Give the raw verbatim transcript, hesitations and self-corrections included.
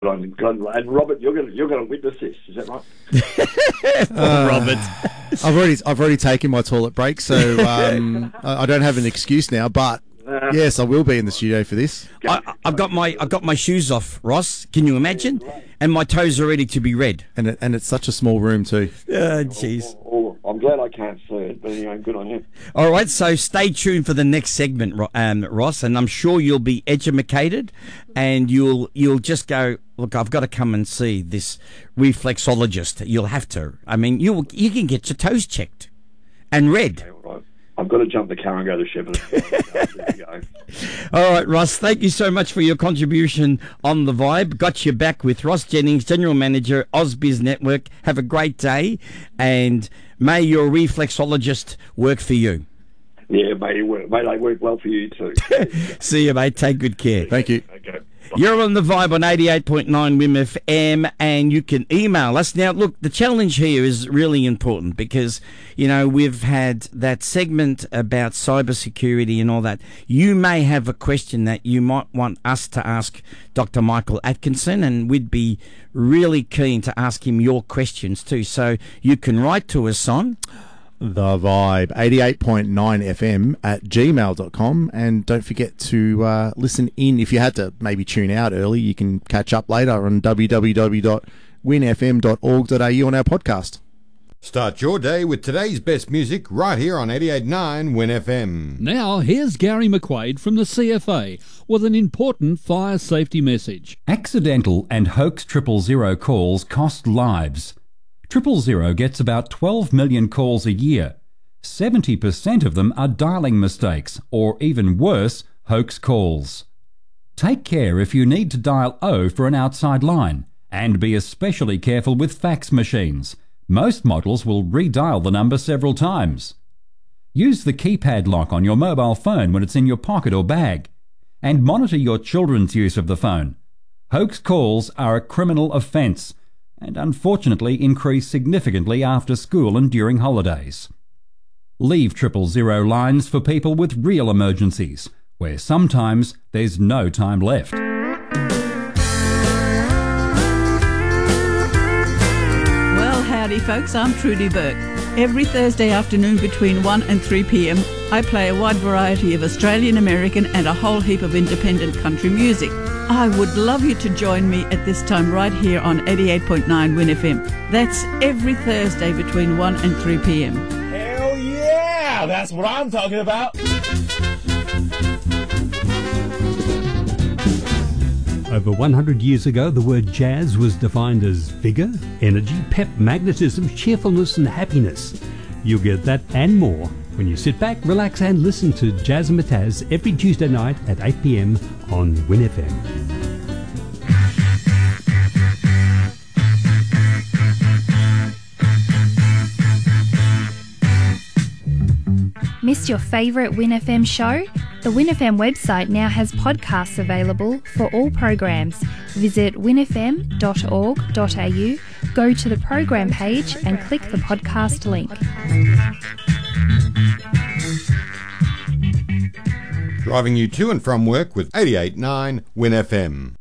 And Robert, you're going to you're going to witness this. Is that right? uh, Robert, I've already I've already taken my toilet break, so um, I I don't have an excuse now. But Uh, yes, I will be in the studio for this. I, I've got my I've got my shoes off, Ross. Can you imagine? And my toes are ready to be red. And it, and it's such a small room too. Oh, jeez. Oh, I'm glad I can't see it, but anyway, good on you. All right, so stay tuned for the next segment, Ro- um, Ross, and I'm sure you'll be educated, and you'll you'll just go, look, I've got to come and see this reflexologist. You'll have to. I mean, you you can get your toes checked and read. Okay, all right. I've got to jump the car and go to Shepparton. There you go. All right, Ross, thank you so much for your contribution on The Vibe. Got you back with Ross Jennings, General Manager, AusBiz Network. Have a great day, and may your reflexologist work for you. Yeah, may they work, may they work well for you too. See you, mate. Take good care. Thank you. Okay. You're on The Vibe on eighty-eight point nine W I M F M, and you can email us. Now, look, the challenge here is really important because, you know, we've had that segment about cybersecurity and all that. You may have a question that you might want us to ask Doctor Michael Atkinson, and we'd be really keen to ask him your questions too. So you can write to us on The Vibe, eighty-eight point nine F M at gmail dot com. And don't forget to uh, listen in. If you had to maybe tune out early, you can catch up later on w w w dot win f m dot org dot a u on our podcast. Start your day with today's best music right here on eighty-eight point nine Win F M. Now, here's Gary McQuaid from the C F A with an important fire safety message. Accidental and hoax triple zero calls cost lives. Triple Zero gets about twelve million calls a year. seventy percent of them are dialing mistakes, or even worse, hoax calls. Take care if you need to dial O for an outside line, and be especially careful with fax machines. Most models will redial the number several times. Use the keypad lock on your mobile phone when it's in your pocket or bag, and monitor your children's use of the phone. Hoax calls are a criminal offence, and unfortunately increase significantly after school and during holidays. Leave triple zero lines for people with real emergencies, where sometimes there's no time left. Well, howdy folks, I'm Trudy Burke. Every Thursday afternoon between one and three p m, I play a wide variety of Australian, American and a whole heap of independent country music. I would love you to join me at this time right here on eighty-eight point nine Win F M. That's every Thursday between one and three p m. Hell yeah! That's what I'm talking about! Over one hundred years ago, the word jazz was defined as vigour, energy, pep, magnetism, cheerfulness and happiness. You'll get that and more when you sit back, relax and listen to Jazz and Mataz every Tuesday night at eight p m on Win F M. Missed your favourite Win F M show? The Win F M website now has podcasts available for all programs. Visit win f m dot org dot a u, go to the program page and click the podcast link. Driving you to and from work with eighty-eight point nine Win F M.